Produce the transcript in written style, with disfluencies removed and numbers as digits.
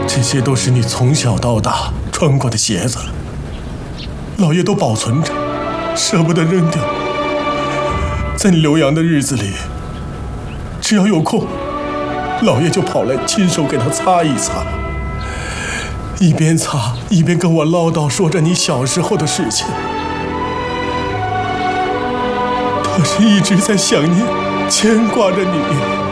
这些都是你从小到大穿过的鞋子，老爷都保存着，舍不得扔掉。在你留洋的日子里，只要有空，老爷就跑来亲手给他擦一擦，一边擦一边跟我唠叨说着你小时候的事情。他是一直在想念、牵挂着你。